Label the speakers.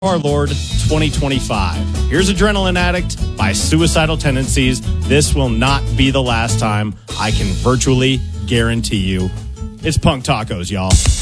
Speaker 1: Our Lord 2025. Here's Adrenaline Addict by Suicidal Tendencies. This will not be the last time. I can virtually guarantee you. It's Punk Tacos, y'all.